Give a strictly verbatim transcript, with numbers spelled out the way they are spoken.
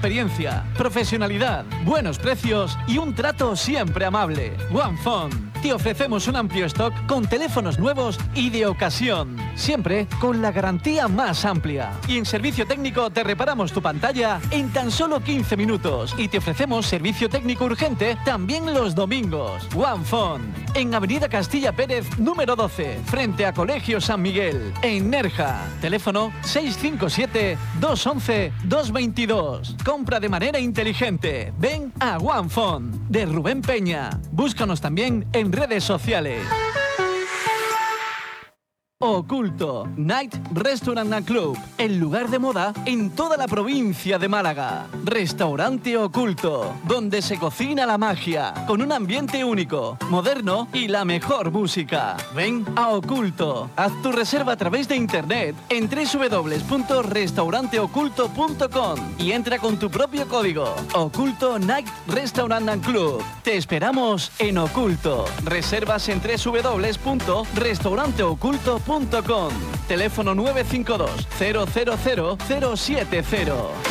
experiencia, profesionalidad, buenos precios y un trato siempre amable. OnePhone. Te ofrecemos un amplio stock con teléfonos nuevos y de ocasión, siempre con la garantía más amplia. Y en servicio técnico te reparamos tu pantalla en tan solo quince minutos y te ofrecemos servicio técnico urgente también los domingos. OnePhone, en Avenida Castilla Pérez, número doce, frente a Colegio San Miguel, en Nerja. Teléfono seis cinco siete, dos once, dos veintidós. Compra de manera inteligente. Ven a OnePhone, de Rubén Peña. Búscanos también en redes sociales. Oculto, Night Restaurant and Club, el lugar de moda en toda la provincia de Málaga. Restaurante Oculto, donde se cocina la magia, con un ambiente único, moderno y la mejor música. Ven a Oculto, haz tu reserva a través de internet en doble u doble u doble u punto restaurante oculto punto com y entra con tu propio código. Oculto Night Restaurant and Club. Te esperamos en Oculto. Reservas en doble u doble u doble u punto restaurante oculto punto com. Teléfono nueve cinco dos, cero cero cero, cero siete cero.